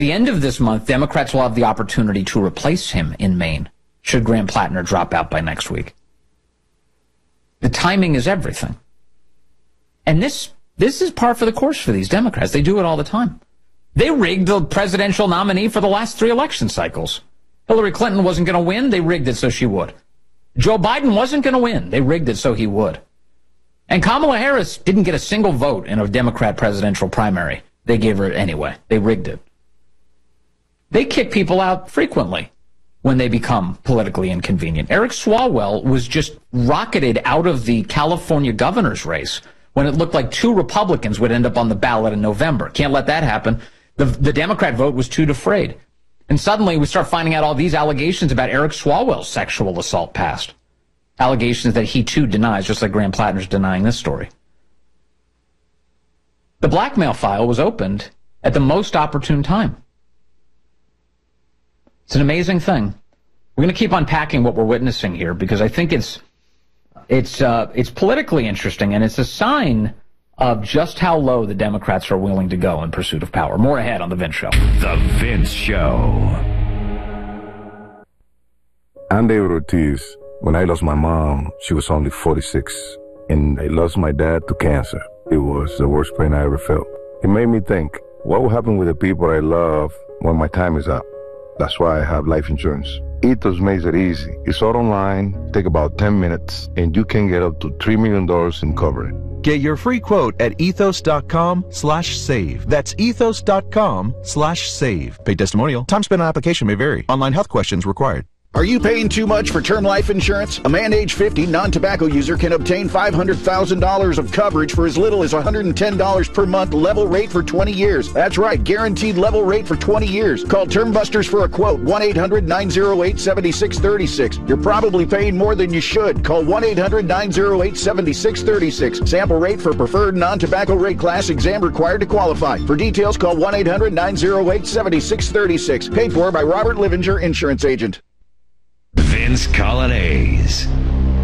the end of this month, Democrats will have the opportunity to replace him in Maine, should Graham Plattner drop out by next week. The timing is everything. And this is par for the course for these Democrats. They do it all the time. They rigged the presidential nominee for the last 3 election cycles. Hillary Clinton wasn't going to win. They rigged it so she would. Joe Biden wasn't going to win. They rigged it so he would. And Kamala Harris didn't get a single vote in a Democrat presidential primary. They gave her it anyway. They rigged it. They kick people out frequently when they become politically inconvenient. Eric Swalwell was just rocketed out of the California governor's race when it looked like 2 Republicans would end up on the ballot in November. Can't let that happen. The Democrat vote was too defrayed. And suddenly we start finding out all these allegations about Eric Swalwell's sexual assault past. Allegations that he too denies, just like Graham Plattner's denying this story. The blackmail file was opened at the most opportune time. It's an amazing thing. We're going to keep unpacking what we're witnessing here because I think it's politically interesting, and it's a sign of just how low the Democrats are willing to go in pursuit of power. More ahead on The Vince Show. The Vince Show. I'm David Ortiz. When I lost my mom, she was only 46, and I lost my dad to cancer. It was the worst pain I ever felt. It made me think, what will happen with the people I love when my time is up? That's why I have life insurance. Ethos makes it easy. It's all online, take about 10 minutes, and you can get up to $3 million in coverage. Get your free quote at ethos.com/save. That's ethos.com/save. Paid testimonial. Time spent on application may vary. Online health questions required. Are you paying too much for term life insurance? A man age 50 non-tobacco user can obtain $500,000 of coverage for as little as $110 per month, level rate for 20 years. That's right, guaranteed level rate for 20 years. Call Term Busters for a quote, 1-800-908-7636. You're probably paying more than you should. Call 1-800-908-7636. Sample rate for preferred non-tobacco rate class, exam required to qualify. For details, call 1-800-908-7636. Paid for by Robert Livinger, Insurance Agent. Vince Coglianese.